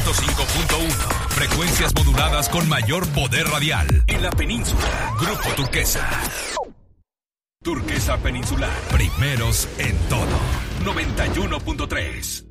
105.1. Frecuencias moduladas con mayor poder radial. En la península, Grupo Turquesa. Turquesa Peninsular. Primeros en todo. 91.3.